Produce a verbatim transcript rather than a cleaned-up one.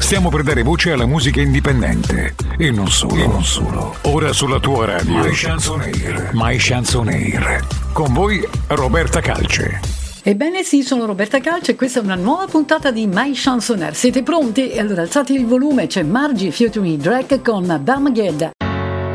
Stiamo per dare voce alla musica indipendente. E non solo. E non solo. Ora sulla tua radio. My Chansonaire. My Chansonaire. Con voi Roberta Calce. Ebbene sì, sono Roberta Calce e questa è una nuova puntata di My Chansonaire. Siete pronti? E allora alzate il volume, c'è Margie featuring Drake con Bamaged.